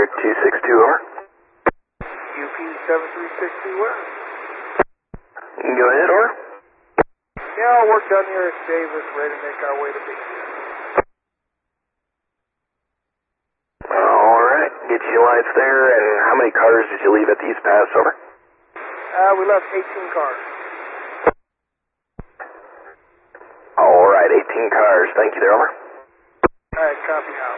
Clear 262, over. UP 7362, where? Go ahead, over. Yeah, we're done here at Davis, ready to make our way to Big Bear. Alright, get you lights there, and how many cars did you leave at the East Pass, over? We left 18 cars. Alright, 18 cars. Thank you there, over. Alright, copy out.